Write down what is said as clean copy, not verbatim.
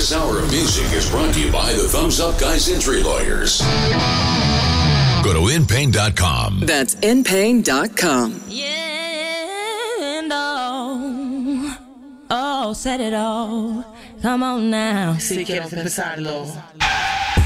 This hour of music is brought to you by the Thumbs Up Guys Injury Lawyers. Go to InPain.com. That's InPain.com. Yeah, and oh, said it all. Come on now. Si quieres empezarlo.